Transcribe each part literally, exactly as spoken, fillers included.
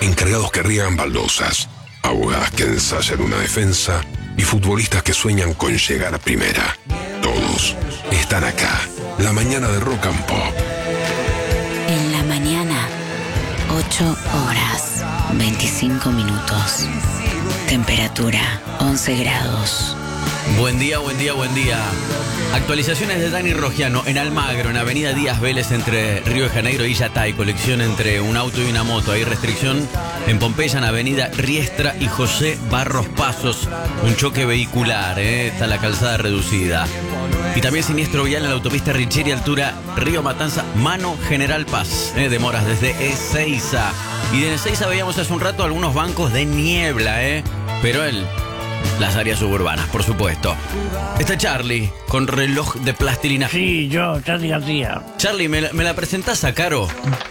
encargados que riegan baldosas, abogadas que ensayan una defensa y futbolistas que sueñan con llegar a primera. Todos están acá. La mañana de Rock and Pop. En la mañana, ocho horas, veinticinco minutos. Temperatura, once grados. Buen día, buen día, buen día. Actualizaciones de Dani Rogiano en Almagro, en Avenida Díaz Vélez, entre Río de Janeiro y Yatay. Colección entre un auto y una moto. Hay restricción en Pompeya, en Avenida Riestra y José Barros Pasos. Un choque vehicular, ¿eh? Está la calzada reducida. Y también siniestro vial en la autopista Richeri, altura Río Matanza, Mano General Paz. ¿eh? Demoras desde Ezeiza. Y de Ezeiza veíamos hace un rato algunos bancos de niebla, ¿eh? Pero el... las áreas suburbanas, por supuesto. Está Charlie, con reloj de plastilina. Sí, yo, Charlie García. Charlie, ¿me la, me la presentás a Caro?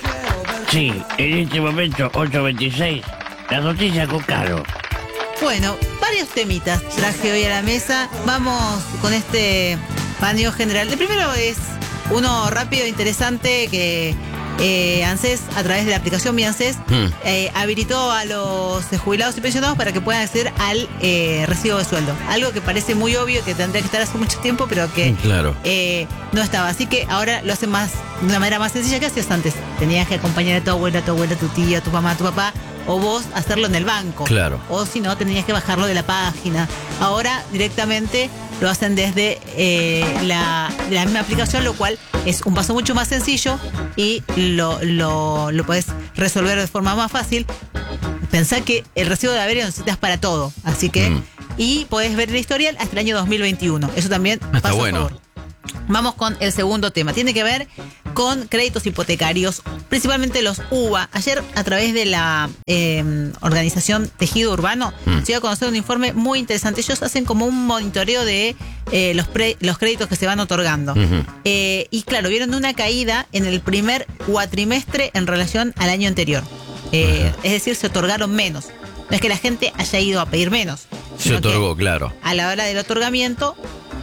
Sí, en este momento, ocho veintiséis, la noticia con Caro. Bueno, varios temitas traje hoy a la mesa. Vamos con este paneo general. El primero es uno rápido e interesante que... Eh, ANSES, a través de la aplicación Mi ANSES, hmm. eh, habilitó a los jubilados y pensionados para que puedan acceder al eh, recibo de sueldo. Algo que parece muy obvio, que tendría que estar hace mucho tiempo, pero que claro. eh, no estaba. Así que ahora lo hacen más de una manera más sencilla que hacías antes. Tenías que acompañar a tu abuela, a tu abuela, a tu tía, a tu mamá, a tu papá, o vos hacerlo en el banco. Claro. O si no, tenías que bajarlo de la página. Ahora directamente lo hacen desde eh, la, la misma aplicación, lo cual es un paso mucho más sencillo y lo, lo, lo puedes resolver de forma más fácil. Pensá que el recibo de haber lo necesitas para todo, así que mm. y podés ver el historial hasta el año dos mil veintiuno. Eso también está paso bueno. a favor. Vamos con el segundo tema. Tiene que ver con créditos hipotecarios, principalmente los U B A. Ayer, a través de la eh, organización Tejido Urbano, mm. se iba a conocer un informe muy interesante. Ellos hacen como un monitoreo de eh, los, pre, los créditos que se van otorgando. Uh-huh. Eh, y claro, vieron una caída en el primer cuatrimestre en relación al año anterior. Eh, uh-huh. Es decir, se otorgaron menos. No es que la gente haya ido a pedir menos. Se otorgó, claro. A la hora del otorgamiento,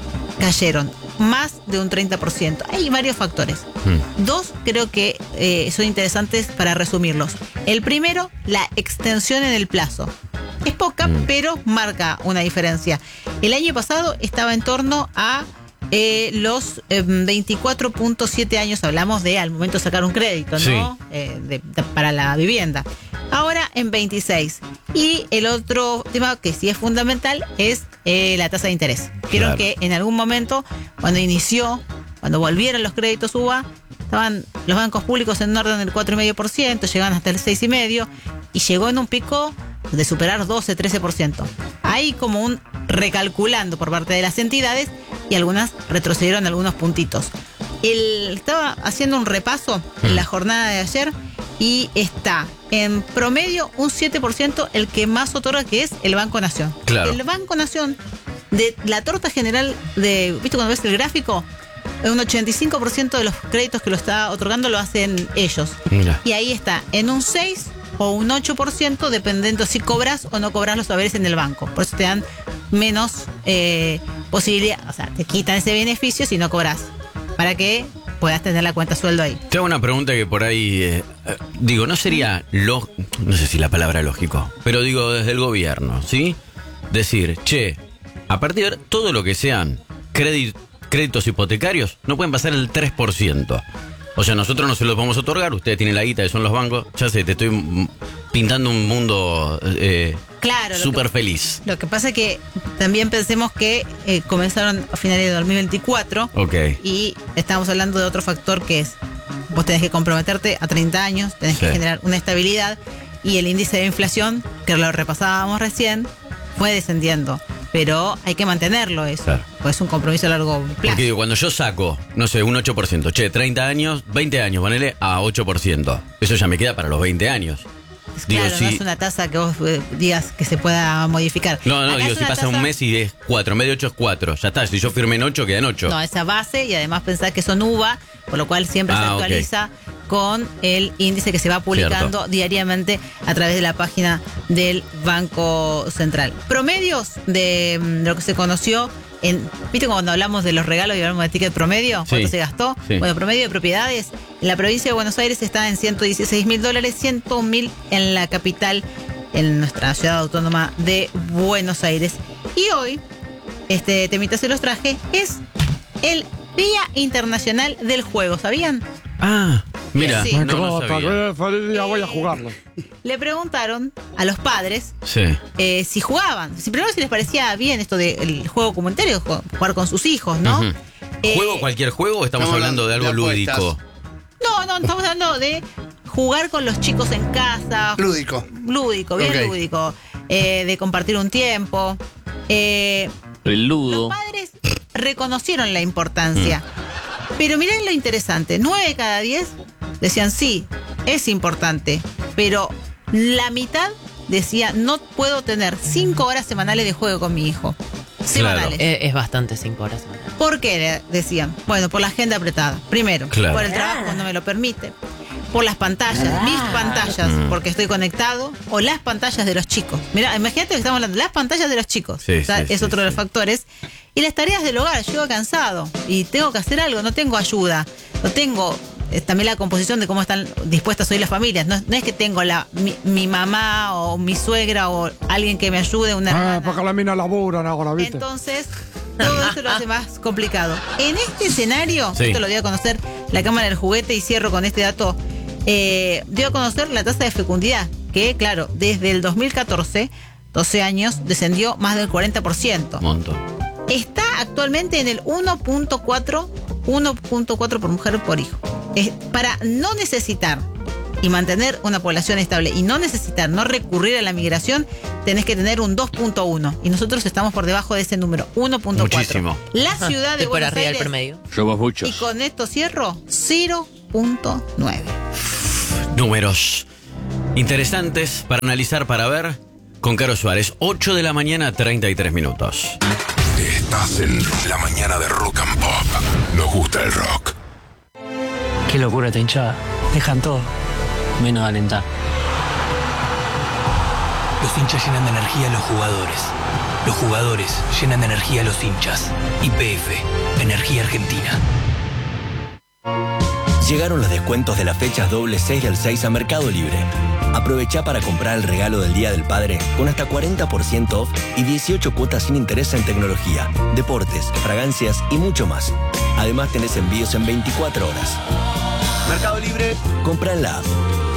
cayeron más de un treinta por ciento. Hay varios factores. Mm. Dos creo que eh, son interesantes para resumirlos. El primero, la extensión en el plazo. Es poca, mm. pero marca una diferencia. El año pasado estaba en torno a eh, los eh, veinticuatro punto siete años, hablamos de al momento de sacar un crédito, ¿no? Sí. Eh, de, de, para la vivienda. Ahora en veintiséis. Y el otro tema que sí es fundamental es eh, la tasa de interés. Vieron claro. que en algún momento, cuando inició, cuando volvieron los créditos U B A, estaban los bancos públicos en un orden del cuatro coma cinco por ciento, llegaban hasta el seis coma cinco por ciento y llegó en un pico de superar doce, trece por ciento. Hay como un recalculando por parte de las entidades y algunas retrocedieron algunos puntitos. El, estaba haciendo un repaso en la jornada de ayer y está en promedio un siete por ciento el que más otorga, que es el Banco Nación. Claro. El Banco Nación, de la torta general de, ¿viste cuando ves el gráfico? Un ochenta y cinco por ciento de los créditos que lo está otorgando lo hacen ellos. Mira. Y ahí está, en un seis o un ocho por ciento, dependiendo si cobras o no cobras los haberes en el banco. Por eso te dan menos eh, posibilidad, o sea, te quitan ese beneficio si no cobras, para que puedas tener la cuenta sueldo ahí. Te hago una pregunta que por ahí, eh, digo, no sería, lo, no sé si la palabra lógico, pero digo desde el gobierno, ¿sí? Decir, che, a partir de todo lo que sean créditos, créditos hipotecarios, no pueden pasar el tres por ciento. O sea, nosotros no se los vamos a otorgar, ustedes tienen la guita que son los bancos. Ya sé, te estoy pintando un mundo eh, claro, súper feliz. Lo que pasa es que también pensemos que eh, comenzaron a finales de dos mil veinticuatro. Ok. Y estamos hablando de otro factor que es, vos tenés que comprometerte a treinta años, tenés sí. que generar una estabilidad y el índice de inflación, que lo repasábamos recién, fue descendiendo. Pero hay que mantenerlo eso, claro. Pues es un compromiso a largo plazo. Porque digo, cuando yo saco, no sé, un ocho por ciento, che, treinta años, veinte años, ponele a ocho por ciento. Eso ya me queda para los veinte años. Es digo, claro, si... no es una tasa que vos eh, digas que se pueda modificar. No, no, Acá digo, si pasa tasa... un mes y es cuatro, en vez de ocho es cuatro. Ya está, si yo firmé en ocho, queda en ocho. No, esa base y además pensar que son U B A, por lo cual siempre ah, se actualiza okay. con el índice que se va publicando Cierto. diariamente a través de la página del Banco Central. Promedios de, de lo que se conoció En, ¿Viste cuando hablamos de los regalos y hablamos de ticket promedio? ¿Cuánto Sí. se gastó? Sí. Bueno, promedio de propiedades en la provincia de Buenos Aires está en ciento dieciséis mil dólares, ciento mil en la capital, en nuestra ciudad autónoma de Buenos Aires. Y hoy, este temita se los traje, es el Día Internacional del Juego, ¿sabían? Ah, mira, Sí. no, no sabía. Feliz día, voy a jugarlo. Le preguntaron a los padres Sí. eh, si jugaban, si primero si les parecía bien esto del juego comunitario, ju- jugar con sus hijos, ¿no? Ujú. Eh, ¿Juego cualquier juego o estamos, estamos hablando de algo hablando de apuestas. lúdico? No, no, estamos hablando de jugar con los chicos en casa. Lúdico. Lúdico, bien Ok. lúdico. Eh, de compartir un tiempo. Eh, El los ludo. padres reconocieron la importancia. Pero miren lo interesante. Nueve de cada diez decían sí, es importante. Pero la mitad decía no puedo tener cinco horas semanales de juego con mi hijo. Semanales. Eh, es bastante cinco horas. ¿Por qué? le decían. Bueno, por la agenda apretada. Primero, Claro. por el trabajo no me lo permite. Por las pantallas, mis pantallas, porque estoy conectado, o las pantallas de los chicos. Mira, imagínate que estamos hablando de las pantallas de los chicos. Sí, O sea, sí, es sí, otro de los sí. factores. Y las tareas del hogar, llego cansado y tengo que hacer algo, no tengo ayuda, no tengo eh, también la composición de cómo están dispuestas hoy las familias. No, no es que tengo la mi, mi mamá o mi suegra o alguien que me ayude, una Ah, hermana. porque las minas laburan ahora, ¿viste? Entonces, todo eso lo hace más complicado. En este escenario, Sí. esto lo dio a conocer la Cámara del Juguete y cierro con este dato, eh, dio a conocer la tasa de fecundidad, que claro, desde el dos mil catorce, doce años, descendió más del cuarenta por ciento. Montón. Está actualmente en el uno punto cuatro, uno punto cuatro por mujer por hijo. Es para no necesitar y mantener una población estable y no necesitar, no recurrir a la migración, tenés que tener un dos punto uno. Y nosotros estamos por debajo de ese número, uno punto cuatro. Muchísimo. La ciudad de Es por Buenos arriba del Aires, promedio. Somos y muchos. con esto cierro, cero punto nueve. Números interesantes para analizar, para ver, con Caro Suárez. ocho de la mañana, treinta y tres minutos. Estás en la mañana de Rock and Pop. Nos gusta el rock. Qué locura esta hinchada. Dejan todo. Menos alentar. Los hinchas llenan de energía a los jugadores. Los jugadores llenan de energía a los hinchas. Y P F, Energía Argentina. Llegaron los descuentos de las fechas doble seis del seis a Mercado Libre. Aprovecha para comprar el regalo del Día del Padre con hasta cuarenta por ciento off y dieciocho cuotas sin interés en tecnología, deportes, fragancias y mucho más. Además tenés envíos en veinticuatro horas. Mercado Libre, compra en la app.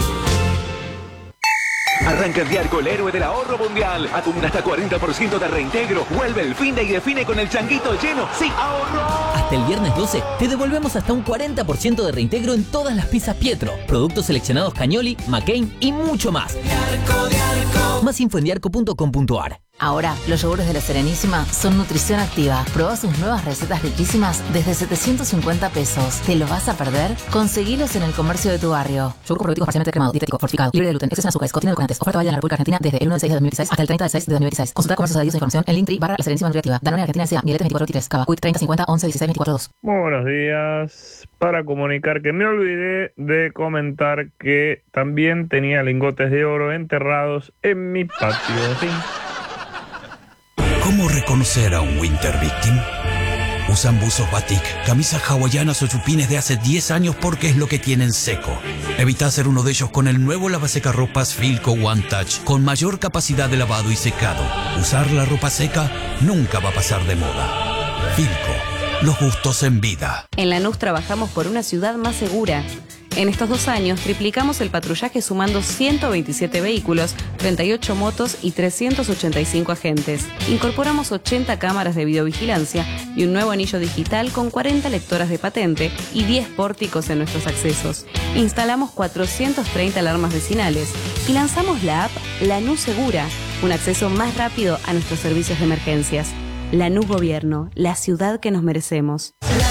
Arranca el día con el héroe del ahorro mundial. Acumula hasta cuarenta por ciento de reintegro. Vuelve el fin de y define con el changuito lleno. ¡Sí, ahorro! Hasta el viernes doce te devolvemos hasta un cuarenta por ciento de reintegro en todas las pizzas Pietro, productos seleccionados Cagnoli, McCain y mucho más. Más info en diarco punto com punto ar. Ahora, los yogures de La Serenísima son nutrición activa. Probá sus nuevas recetas riquísimas desde setecientos cincuenta pesos. ¿Te lo vas a perder? Conseguilos en el comercio de tu barrio. Yogur probiótico parcialmente cremado, dietético, fortificado, libre de gluten, exceso en azúcares, contiene edulcorantes. Oferta válida en la República Argentina desde el uno de seis de dos mil dieciséis hasta el treinta de seis de dos mil dieciséis. Consulta comercios adheridos e información en Linktree barra La Serenísima Nutriactiva. Danone Argentina S A, Miletes veinticuatro veintitrés, Cava, Quick treinta cincuenta once dieciséis veinticuatro dos. Muy buenos días. Para comunicar que me olvidé de comentar que también tenía lingotes de oro enterrados en mi patio. ¿Sí? ¿Cómo reconocer a un Winter Victim? Usan buzos batik, camisas hawaianas o chupines de hace diez años porque es lo que tienen seco. Evita hacer uno de ellos con el nuevo lavasecarropas Filco One Touch con mayor capacidad de lavado y secado. Usar la ropa seca nunca va a pasar de moda. Filco, los gustos en vida. En Lanús trabajamos por una ciudad más segura. En estos dos años triplicamos el patrullaje sumando ciento veintisiete vehículos, treinta y ocho motos y trescientos ochenta y cinco agentes. Incorporamos ochenta cámaras de videovigilancia y un nuevo anillo digital con cuarenta lectoras de patente y diez pórticos en nuestros accesos. Instalamos cuatrocientas treinta alarmas vecinales y lanzamos la app Lanús Segura, un acceso más rápido a nuestros servicios de emergencias. Lanús Gobierno, la ciudad que nos merecemos.